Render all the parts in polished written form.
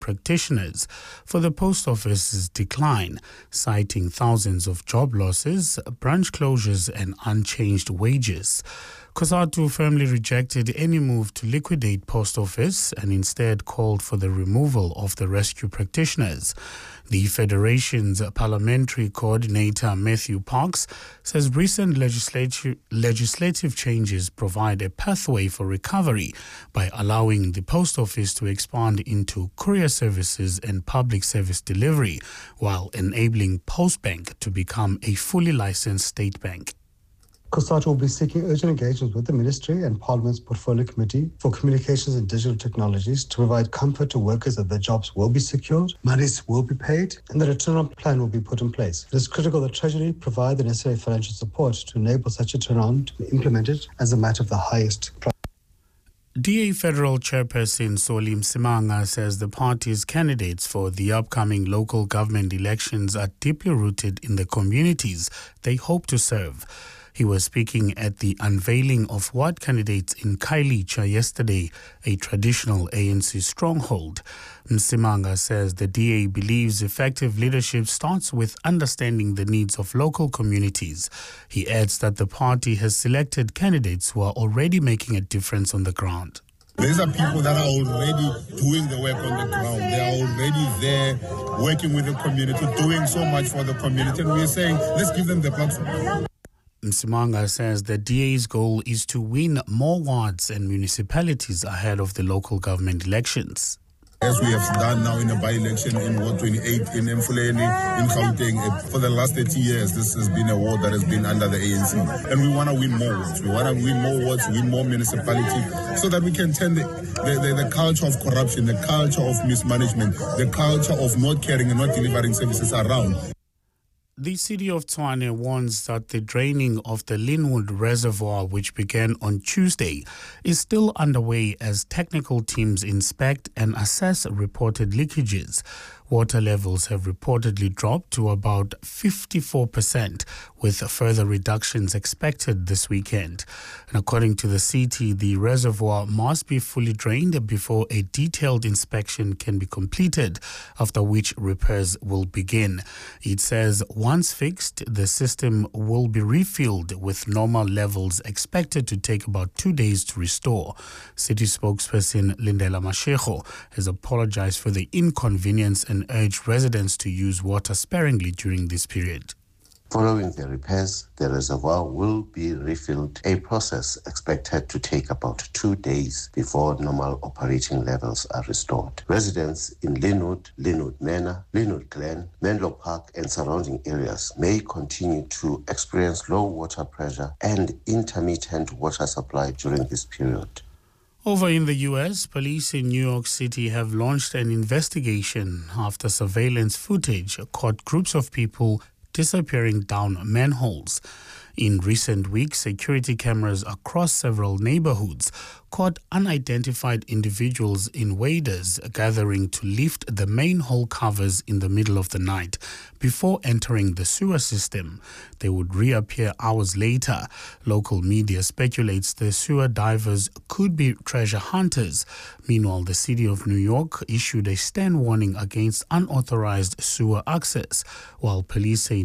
practitioners for the post office's decline, citing thousands of job losses, branch closures and unchanged wages. COSATU firmly rejected any move to liquidate post office and instead called for the removal of the rescue practitioners. The Federation's parliamentary coordinator, Matthew Parks, says recent legislative changes provide a pathway for recovery by allowing the post office to expand into courier services and public service delivery, while enabling Postbank to become a fully licensed state bank. COSATU will be seeking urgent engagement with the Ministry and Parliament's Portfolio Committee for Communications and Digital Technologies to provide comfort to workers that their jobs will be secured, monies will be paid, and that a turnaround plan will be put in place. It is critical that Treasury provide the necessary financial support to enable such a turnaround to be implemented as a matter of the highest priority. DA Federal Chairperson Solly Msimanga says the party's candidates for the upcoming local government elections are deeply rooted in the communities they hope to serve. He was speaking at the unveiling of ward candidates in Khayelitsha yesterday, a traditional ANC stronghold. Msimanga says the DA believes effective leadership starts with understanding the needs of local communities. He adds that the party has selected candidates who are already making a difference on the ground. These are people that are already doing the work on the ground. They are already there working with the community, doing so much for the community. And we're saying, let's give them the platform. Msimanga says the DA's goal is to win more wards and municipalities ahead of the local government elections. As we have done now in a by-election in Ward 28 in Mfuleni, in Gauteng, for the last 30 years, this has been a ward that has been under the ANC. And we want to win more wards. We want to win more wards, win more municipalities, so that we can turn the culture of corruption, the culture of mismanagement, the culture of not caring and not delivering services around. The city of Tshwane warns that the draining of the Lynnwood Reservoir, which began on Tuesday, is still underway as technical teams inspect and assess reported leakages. Water levels have reportedly dropped to about 54%, with further reductions expected this weekend. And according to the city, the reservoir must be fully drained before a detailed inspection can be completed, after which repairs will begin. It says once fixed, the system will be refilled with normal levels expected to take about 2 days to restore. City spokesperson Lindela Mashego has apologized for the inconvenience and urged residents to use water sparingly during this period. Following the repairs, the reservoir will be refilled, a process expected to take about 2 days before normal operating levels are restored. Residents in Lynnwood, Lynnwood Manor, Lynnwood Glen, Menlo Park and surrounding areas may continue to experience low water pressure and intermittent water supply during this period. Over in the U.S., police in New York City have launched an investigation after surveillance footage caught groups of people disappearing down manholes. In recent weeks, security cameras across several neighborhoods caught unidentified individuals in waders gathering to lift the manhole covers in the middle of the night before entering the sewer system. They would reappear hours later. Local media speculates the sewer divers could be treasure hunters. Meanwhile, the city of New York issued a stern warning against unauthorized sewer access, while police say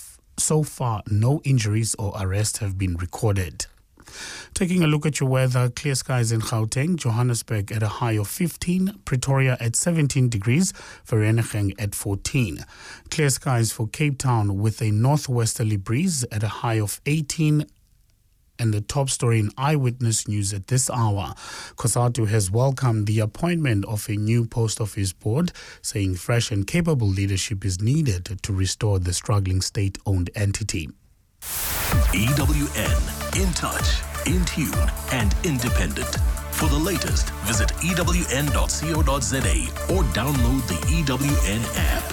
so far, no injuries or arrests have been recorded. Taking a look at your weather, clear skies in Gauteng, Johannesburg at a high of 15, Pretoria at 17 degrees, Vereeniging at 14. Clear skies for Cape Town with a northwesterly breeze at a high of 18. And the top story in Eyewitness News at this hour. COSATU has welcomed the appointment of a new post office board, saying fresh and capable leadership is needed to restore the struggling state-owned entity. EWN, in touch, in tune and independent. For the latest, visit ewn.co.za or download the EWN app.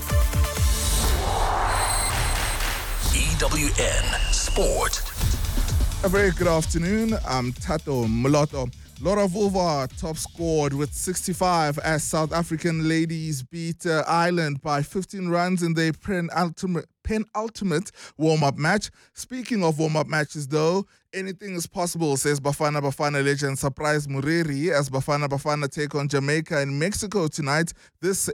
EWN Sport. A very good afternoon. I'm Tato Moloto. Laura Vulva top scored with 65 as South African ladies beat Ireland by 15 runs in their penultimate warm-up match. Speaking of warm-up matches though, anything is possible, says Bafana Bafana legend Surprise Mureri as Bafana Bafana take on Jamaica in Mexico tonight. This